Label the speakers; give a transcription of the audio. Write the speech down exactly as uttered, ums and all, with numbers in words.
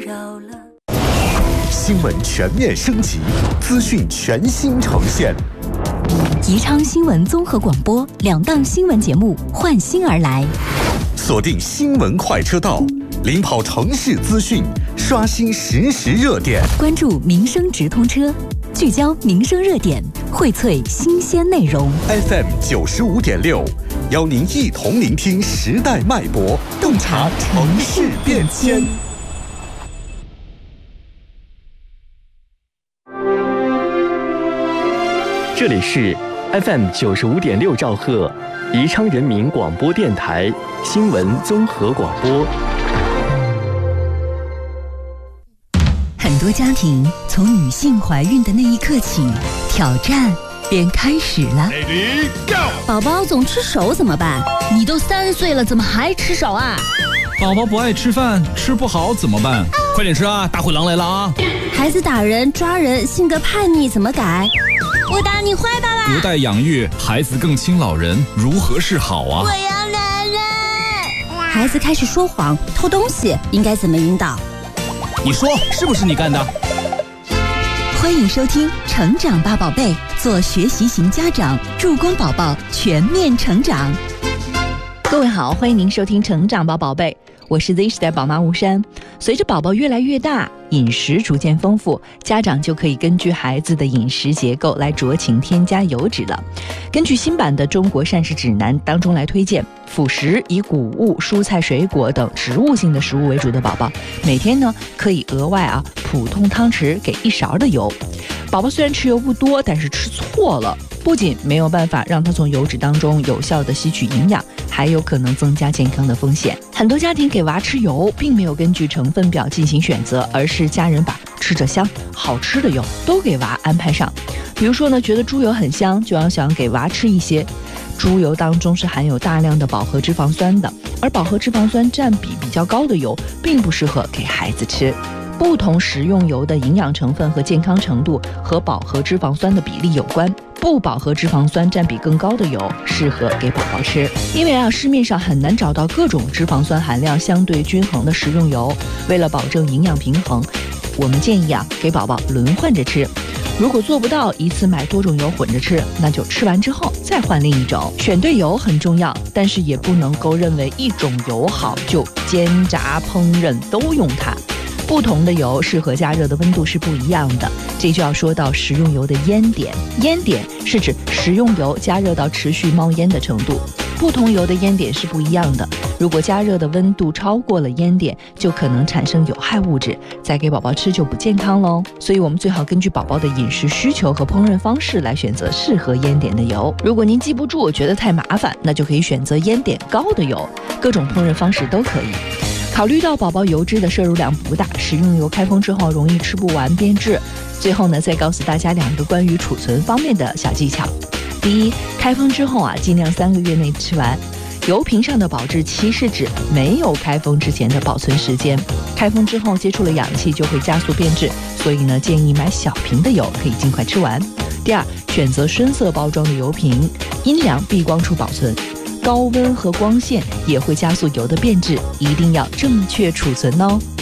Speaker 1: 着了。
Speaker 2: 新闻全面升级，资讯全新呈现。
Speaker 3: 宜昌新闻综合广播两档新闻节目换新而来，
Speaker 2: 锁定新闻快车道，领跑城市资讯，刷新实时热点，
Speaker 3: 关注民生直通车，聚焦民生热点，荟萃新鲜内容。
Speaker 2: F M 九十五点六，邀您一同聆听时代脉搏，洞察城市变迁。
Speaker 4: 这里是 F M 九十五点六兆赫，宜昌人民广播电台新闻综合广播。
Speaker 3: 很多家庭从女性怀孕的那一刻起，挑战便开始了。
Speaker 5: 宝宝总吃手怎么办？你都三岁了，怎么还吃手啊？
Speaker 6: 宝宝不爱吃饭，吃不好怎么办？快点吃啊！大灰狼来了啊！
Speaker 5: 孩子打人抓人，性格叛逆怎么改？我打你坏爸爸！
Speaker 6: 隔代养育，孩子更亲老人，如何是好啊？
Speaker 5: 我要奶奶！孩子开始说谎、偷东西，应该怎么引导？
Speaker 6: 你说是不是你干的？
Speaker 3: 欢迎收听《成长吧宝贝》，做学习型家长，助攻宝宝全面成长。各位好，欢迎您收听《成长吧宝贝》，我是 Z 时代宝妈吴珊。随着宝宝越来越大，饮食逐渐丰富，家长就可以根据孩子的饮食结构来酌情添加油脂了。根据新版的中国膳食指南当中来推荐，辅食以谷物、蔬菜、水果等植物性的食物为主的宝宝，每天呢可以额外啊普通汤匙给一勺的油。宝宝虽然吃油不多，但是吃错了，不仅没有办法让他从油脂当中有效的吸取营养，还有可能增加健康的风险。很多家庭给娃吃油，并没有根据成分表进行选择，而是家人把吃着香、好吃的油都给娃安排上。比如说呢，觉得猪油很香，就要想给娃吃一些。猪油当中是含有大量的饱和脂肪酸的，而饱和脂肪酸占比比较高的油，并不适合给孩子吃。不同食用油的营养成分和健康程度和饱和脂肪酸的比例有关，不饱和脂肪酸占比更高的油适合给宝宝吃。因为啊，市面上很难找到各种脂肪酸含量相对均衡的食用油，为了保证营养平衡，我们建议啊给宝宝轮换着吃。如果做不到一次买多种油混着吃，那就吃完之后再换另一种。选对油很重要，但是也不能够认为一种油好就煎炸烹饪都用它。不同的油适合加热的温度是不一样的，这就要说到食用油的烟点。烟点是指食用油加热到持续冒烟的程度，不同油的烟点是不一样的。如果加热的温度超过了烟点，就可能产生有害物质，再给宝宝吃就不健康喽。所以我们最好根据宝宝的饮食需求和烹饪方式来选择适合烟点的油。如果您记不住，觉得太麻烦，那就可以选择烟点高的油，各种烹饪方式都可以。考虑到宝宝油脂的摄入量不大，食用油开封之后容易吃不完变质。最后呢，再告诉大家两个关于储存方面的小技巧。第一，开封之后啊，尽量三个月内吃完。油瓶上的保质期是指没有开封之前的保存时间，开封之后接触了氧气就会加速变质，所以呢，建议买小瓶的油，可以尽快吃完。第二，选择深色包装的油瓶，阴凉避光处保存。高温和光线也会加速油的变质，一定要正确储存哦。